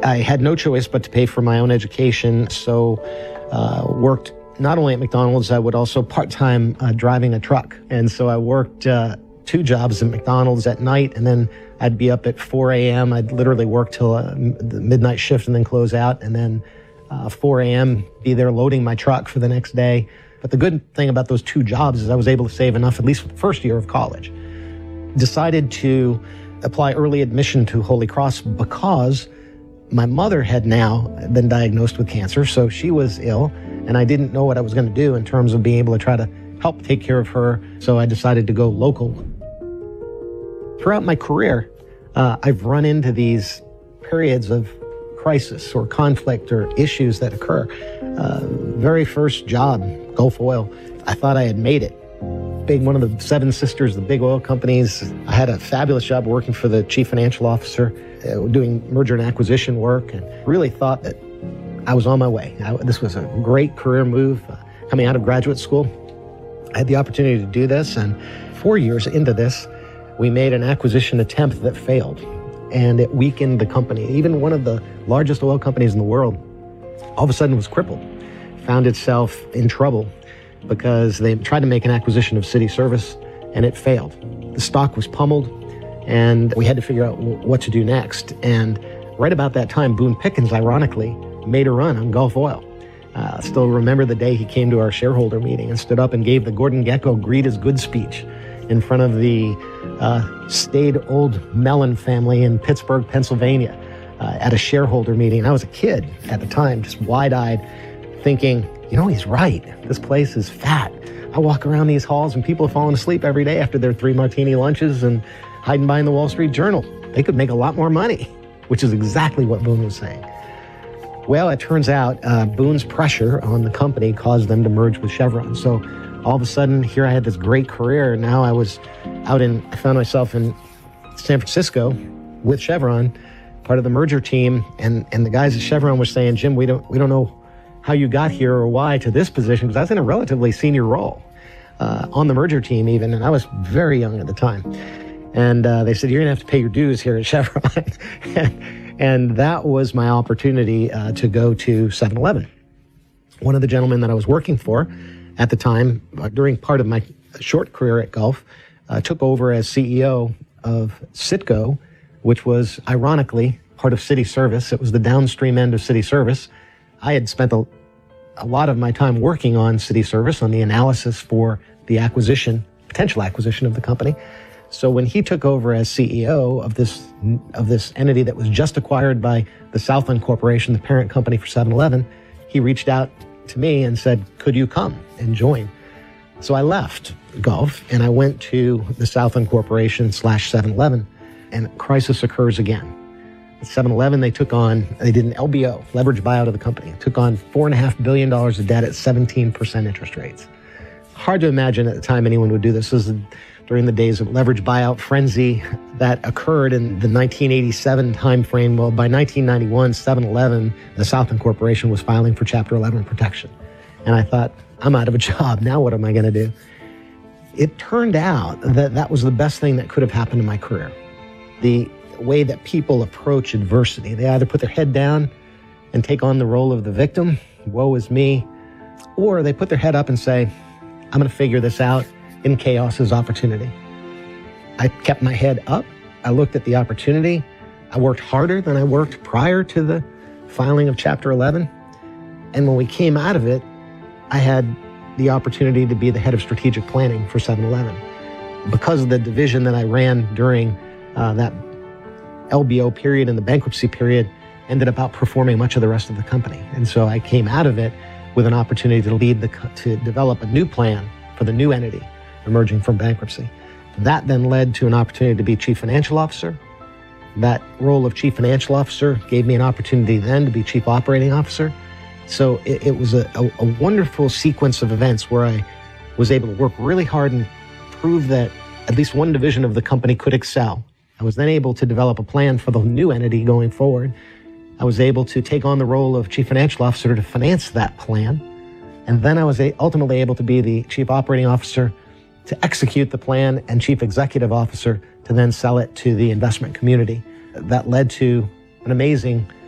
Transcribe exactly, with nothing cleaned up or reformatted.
I had no choice but to pay for my own education, so uh, worked not only at McDonald's, I would also part-time uh, driving a truck. And so I worked uh, two jobs at McDonald's at night, and then I'd be up at four a.m. I'd literally work till uh, the midnight shift and then close out, and then uh, four a.m. be there loading my truck for the next day. But the good thing about those two jobs is I was able to save enough, at least for the first year of college. Decided to apply early admission to Holy Cross because my mother had now been diagnosed with cancer, so she was ill, and I didn't know what I was going to do in terms of being able to try to help take care of her, so I decided to go local. Throughout my career, uh, I've run into these periods of crisis or conflict or issues that occur. Uh, very first job, Gulf Oil, I thought I had made it. Big, one of the seven sisters, the big oil companies. I had a fabulous job working for the chief financial officer, uh, doing merger and acquisition work, and really thought that I was on my way. I, this was a great career move. Uh, coming out of graduate school, I had the opportunity to do this, and four years into this, we made an acquisition attempt that failed, and it weakened the company. Even one of the largest oil companies in the world all of a sudden was crippled, found itself in trouble because they tried to make an acquisition of City Service, and it failed. The stock was pummeled, and we had to figure out what to do next. And right about that time, Boone Pickens, ironically, made a run on Gulf Oil. I uh, still remember the day he came to our shareholder meeting and stood up and gave the Gordon Gekko Greed is Good speech in front of the uh, staid old Mellon family in Pittsburgh, Pennsylvania, uh, at a shareholder meeting. I was a kid at the time, just wide-eyed, thinking, you know, he's right. This place is fat. I walk around these halls and people are falling asleep every day after their three martini lunches and hiding behind the Wall Street Journal. They could make a lot more money, which is exactly what Boone was saying. Well, it turns out uh, Boone's pressure on the company caused them to merge with Chevron. So all of a sudden, here I had this great career. Now I was out in, I found myself in San Francisco with Chevron, part of the merger team. And, and the guys at Chevron were saying, Jim, we don't, we don't know how you got here or why to this position, because I was in a relatively senior role uh, on the merger team even, and I was very young at the time. And uh, they said, you're going to have to pay your dues here at Chevron. and, and that was my opportunity uh, to go to seven eleven. One of the gentlemen that I was working for at the time, uh, during part of my short career at Gulf, uh, took over as C E O of Citgo, which was ironically part of City Service. It was the downstream end of City Service. I had spent a, a lot of my time working on City Service, on the analysis for the acquisition, potential acquisition of the company. So when he took over as C E O of this of this entity that was just acquired by the Southland Corporation, the parent company for seven eleven, he reached out to me and said, could you come and join? So I left Gulf and I went to the Southland Corporation slash seven eleven, and crisis occurs again. At seven eleven, they took on, they did an L B O, leverage buyout of the company, took on four point five billion dollars of debt at seventeen percent interest rates. Hard to imagine at the time anyone would do this. This is during the days of leverage buyout frenzy that occurred in the nineteen eighty-seven timeframe. Well, by nineteen ninety-one, seven eleven, the Southland Corporation was filing for Chapter eleven protection. And I thought, I'm out of a job. Now what am I going to do? It turned out that that was the best thing that could have happened in my career. The way that people approach adversity. They either put their head down and take on the role of the victim, woe is me, or they put their head up and say, I'm going to figure this out. In chaos is opportunity. I kept my head up. I looked at the opportunity. I worked harder than I worked prior to the filing of Chapter eleven. And when we came out of it, I had the opportunity to be the head of strategic planning for seven eleven. Because of the division that I ran during uh, that L B O period and the bankruptcy period, ended up outperforming much of the rest of the company. And so I came out of it with an opportunity to lead the, to develop a new plan for the new entity emerging from bankruptcy. That then led to an opportunity to be chief financial officer. That role of chief financial officer gave me an opportunity then to be chief operating officer. So it, it was a, a, a wonderful sequence of events where I was able to work really hard and prove that at least one division of the company could excel. I was then able to develop a plan for the new entity going forward. I was able to take on the role of chief financial officer to finance that plan. And then I was ultimately able to be the chief operating officer to execute the plan and chief executive officer to then sell it to the investment community. That led to an amazing